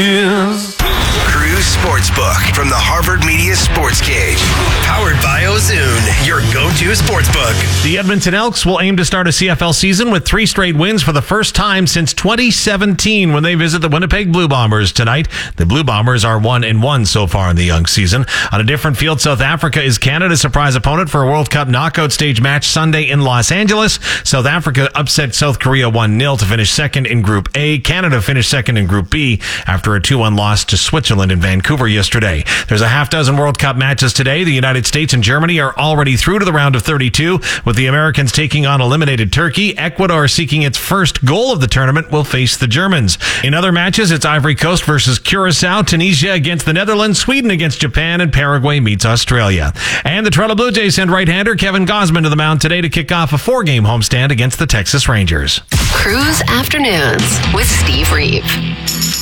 Cruise Sportsbook from the Harvard Media Sports Cage. Powered by Ozune, your go-to sportsbook. The Edmonton Elks will aim to start a CFL season with 3 straight wins for the first time since 2017 when they visit the Winnipeg Blue Bombers tonight. The Blue Bombers are 1-1 so far in the young season. On a different field, South Africa is Canada's surprise opponent for a World Cup knockout stage match Sunday in Los Angeles. South Africa upset South Korea 1-0 to finish second in Group A. Canada finished second in Group B after a 2-1 loss to Switzerland in Vancouver yesterday. There's a half dozen World Cup matches today. The United States and Germany are already through to the round of 32, with the Americans taking on eliminated Turkey. Ecuador, seeking its first goal of the tournament, will face the Germans. In other matches, it's Ivory Coast versus Curacao, Tunisia against the Netherlands, Sweden against Japan, and Paraguay meets Australia. And the Toronto Blue Jays send right-hander Kevin Gausman to the mound today to kick off a 4-game homestand against the Texas Rangers. Cruise Afternoons with Steve Reeve.